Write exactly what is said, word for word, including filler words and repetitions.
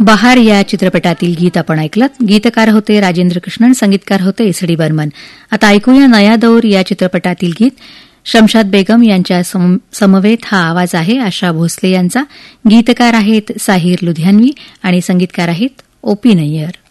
बहार या चित्रपटातील गीत आपण ऐकलं. गीतकार होते राजेंद्र कृष्णन, संगीतकार होते एस डी बर्मन. आता ऐकूया नया दौर या चित्रपटातील गीत. शमशाद बेगम यांच्या समवेत हा आवाज आहे आशा भोसले यांचा. गीतकार आहेत साहिर लुधियानवी आणि संगीतकार आहेत ओ पी नय्यर.